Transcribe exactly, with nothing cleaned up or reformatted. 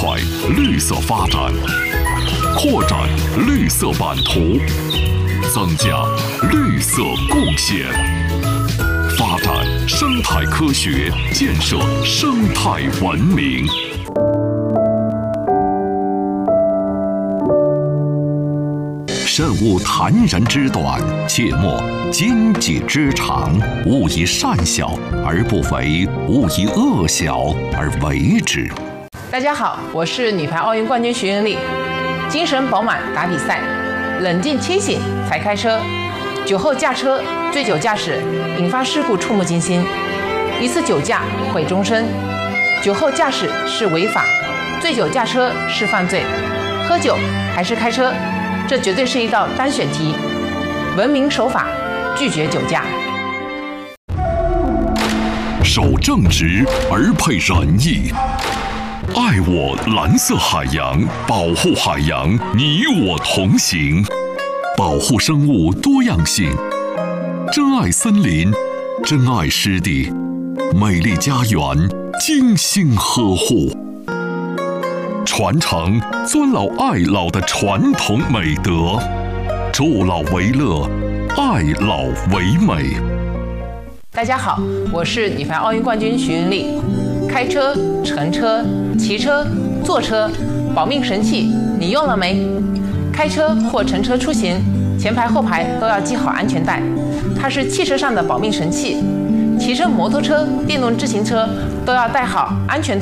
快绿色发展，扩展绿色版图，增加绿色贡献，发展生态科学，建设生态文明。慎勿谗人之短，切莫奸己之长。勿以善小而不为，勿以恶小而为之。 大家好，我是女排奥运冠军徐云丽。精神饱满打比赛，冷静清醒才开车。酒后驾车、醉酒驾驶引发事故触目惊心，一次酒驾毁终身。酒后驾驶是违法，醉酒驾车是犯罪。喝酒还是开车？这绝对是一道单选题。文明守法，拒绝酒驾。 守正直而配仁义，爱我蓝色海洋，保护海洋，你我同行。保护生物多样性，珍爱森林，珍爱湿地，美丽家园，精心呵护。传承尊老爱老的传统美德，助老为乐，爱老为美。 大家好，我是女排奥运冠军徐云丽。开车、乘车、骑车、坐车，保命神器你用了没？开车或乘车出行，前排后排都要系好安全带，它是汽车上的保命神器。骑乘摩托车、电动自行车都要戴好安全